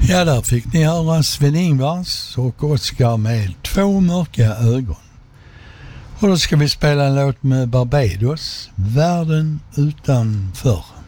Ja, där fick ni höra Sven-Ingvars och Oskar med Två mörka ögon. Och då ska vi spela en låt med Barbados, Världen utanför.